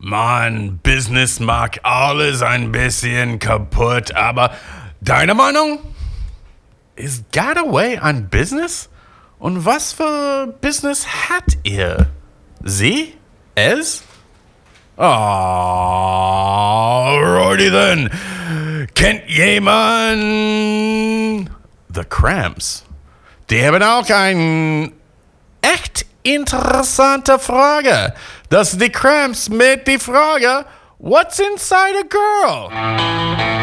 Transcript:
Mann, Business mag alles ein bisschen kaputt, aber deine Meinung? Ist Getaway ein Business? Und was für Business hat ihr? Sie? Es? Alrighty then. Kennt jemand The Cramps? Die haben auch eine echt interessante Frage. Das ist die Cramps mit die Frage, What's inside a girl?